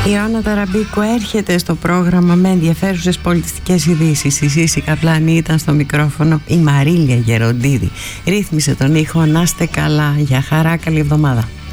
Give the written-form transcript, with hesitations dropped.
Η Ιωάννα Ταραμπίκου έρχεται στο πρόγραμμα με ενδιαφέρουσες πολιτιστικές ειδήσεις. Η Σύση Καπλάνη ήταν στο μικρόφωνο. Η Μαρίλια Γεροντίδη ρύθμισε τον ήχο. Να είστε καλά, για χαρά, καλή εβδομάδα.